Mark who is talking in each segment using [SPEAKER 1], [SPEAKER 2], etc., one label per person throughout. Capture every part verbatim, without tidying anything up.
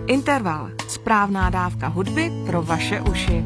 [SPEAKER 1] Interval. Správná dávka hudby pro vaše uši.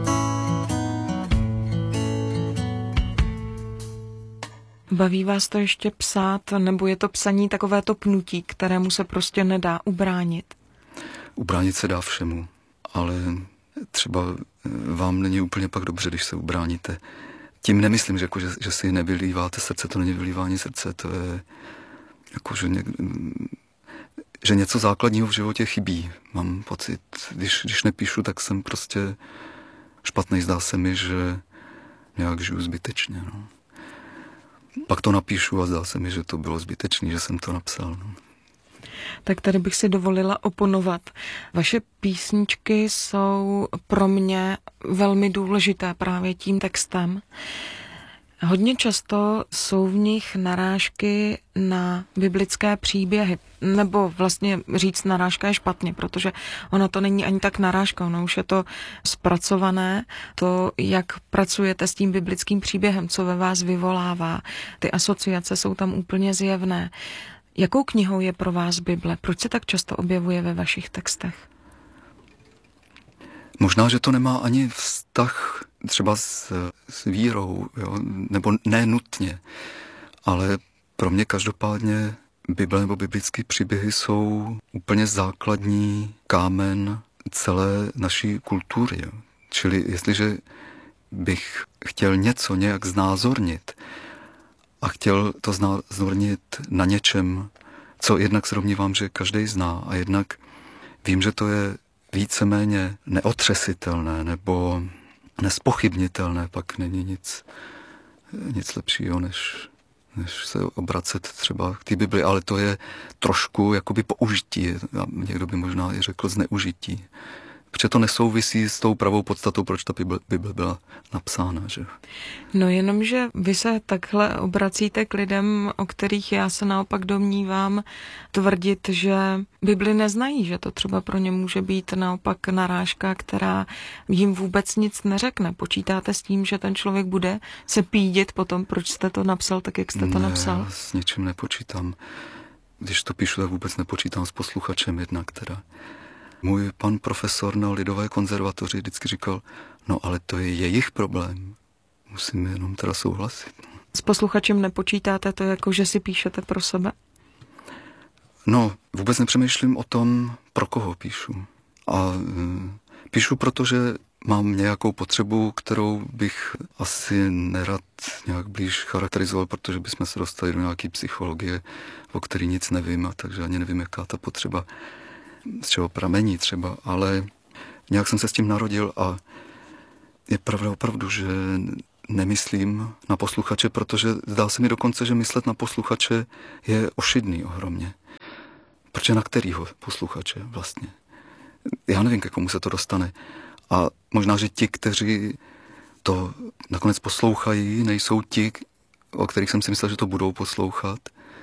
[SPEAKER 1] Baví vás to ještě psát, nebo je to psaní takovéto pnutí, kterému se prostě nedá ubránit?
[SPEAKER 2] Ubránit se dá všemu, ale třeba vám není úplně pak dobře, když se ubráníte. Tím nemyslím, že, jako, že, že si nevylíváte srdce, to není vylívání srdce, to je jako, že, ně, že něco základního v životě chybí. Mám pocit, když, když nepíšu, tak jsem prostě špatný, zdá se mi, že nějak žiju zbytečně. No. Pak to napíšu a zdá se mi, že to bylo zbytečný, že jsem to napsal. No.
[SPEAKER 1] Tak tady bych si dovolila oponovat. Vaše písničky jsou pro mě velmi důležité právě tím textem. Hodně často jsou v nich narážky na biblické příběhy. Nebo vlastně říct narážka je špatně, protože ona to není ani tak narážka, ono už je to zpracované, to, jak pracujete s tím biblickým příběhem, co ve vás vyvolává. Ty asociace jsou tam úplně zjevné. Jakou knihou je pro vás Bible? Proč se tak často objevuje ve vašich textech?
[SPEAKER 2] Možná, že to nemá ani vztah třeba s, s vírou, jo? Nebo ne nutně, ale pro mě každopádně Bible nebo biblické příběhy jsou úplně základní kámen celé naší kultury. Jo? Čili jestliže bych chtěl něco nějak znázornit a chtěl to znázornit na něčem, co jednak se domnívám, že každý zná a jednak vím, že to je víceméně neotřesitelné nebo nespochybnitelné, pak není nic, nic lepšího, než, než se obracet třeba k té Bibli, ale to je trošku jakoby použití, někdo by možná i řekl zneužití. Protože to nesouvisí s tou pravou podstatou, proč ta Bible byla napsána. Že?
[SPEAKER 1] No jenom, že vy se takhle obracíte k lidem, o kterých já se naopak domnívám tvrdit, že Bibli neznají, že to třeba pro ně může být naopak narážka, která jim vůbec nic neřekne. Počítáte s tím, že ten člověk bude se pídit potom, proč jste to napsal tak, jak jste to
[SPEAKER 2] ne,
[SPEAKER 1] napsal?
[SPEAKER 2] Já s ničím nepočítám. Když to píšu, tak vůbec nepočítám s posluchačem jednak teda. Můj pan profesor na Lidové konzervatoři vždycky říkal, no ale to je jejich problém. Musím jenom teda souhlasit.
[SPEAKER 1] S posluchačem nepočítáte to jako, že si píšete pro sebe?
[SPEAKER 2] No, vůbec nepřemýšlím o tom, pro koho píšu. A e, píšu, protože mám nějakou potřebu, kterou bych asi nerad nějak blíž charakterizoval, protože bychom se dostali do nějaké psychologie, o který nic nevím, a takže ani nevím, jaká ta potřeba z čeho pramení třeba, ale nějak jsem se s tím narodil a je pravda opravdu, že nemyslím na posluchače, protože zdá se mi dokonce, že myslet na posluchače je ošidný ohromně. Protože na kterýho posluchače vlastně? Já nevím, ke komu se to dostane. A možná, že ti, kteří to nakonec poslouchají, nejsou ti, o kterých jsem si myslel, že to budou poslouchat.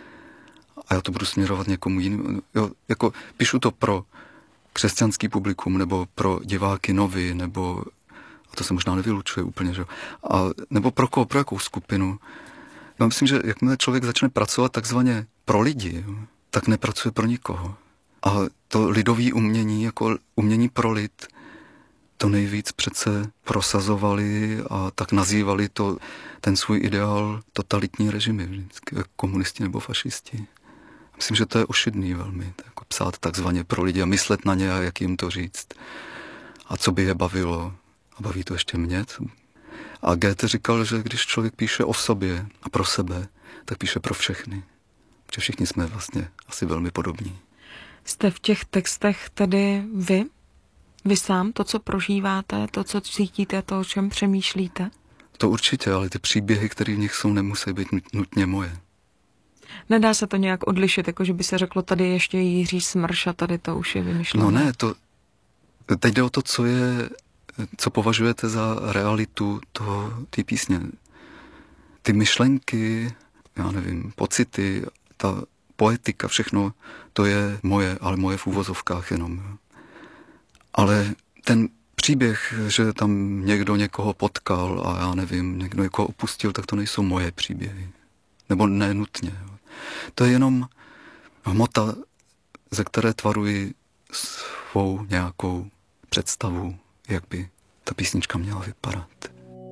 [SPEAKER 2] A já to budu směrovat někomu jinému. Jo, jako píšu to pro křesťanský publikum, nebo pro diváky novy, nebo, a to se možná nevylučuje úplně, že? A, nebo pro koho, pro jakou skupinu. Já myslím, že jakmile člověk začne pracovat takzvaně pro lidi, jo, tak nepracuje pro nikoho. A to lidové umění, jako umění pro lid, to nejvíc přece prosazovali a tak nazývali to, ten svůj ideál totalitní režimy, vždycky, komunisti nebo fašisti. Myslím, že to je ošidný velmi, jako psát takzvaně pro lidi a myslet na ně a jak jim to říct. A co by je bavilo. A baví to ještě mě. A Goethe říkal, že když člověk píše o sobě a pro sebe, tak píše pro všechny. Protože všichni jsme vlastně asi velmi podobní.
[SPEAKER 1] Jste v těch textech tedy vy? Vy sám, to, co prožíváte, to, co cítíte, to, o čem přemýšlíte?
[SPEAKER 2] To určitě, ale ty příběhy, které v nich jsou, nemusí být nutně moje.
[SPEAKER 1] Nedá se to nějak odlišit, jako že by se řeklo, tady ještě Jiří Smrš a tady to už je vymyšlené.
[SPEAKER 2] No ne, to, teď jde o to, co je, co považujete za realitu toho, té písně. Ty myšlenky, já nevím, pocity, ta poetika, všechno, to je moje, ale moje v úvozovkách jenom. Ale ten příběh, že tam někdo někoho potkal a já nevím, někdo někoho opustil, tak to nejsou moje příběhy. Nebo nenutně. To je jenom hmota, ze které tvaruji svou nějakou představu, jak by ta písnička měla vypadat.